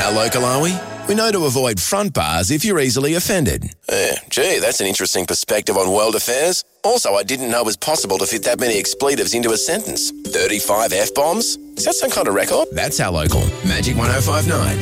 How local are we? We know to avoid front bars if you're easily offended. Gee, that's an interesting perspective on world affairs. Also, I didn't know it was possible to fit that many expletives into a sentence. 35 F-bombs? Is that some kind of record? That's How Local. Magic 105.9.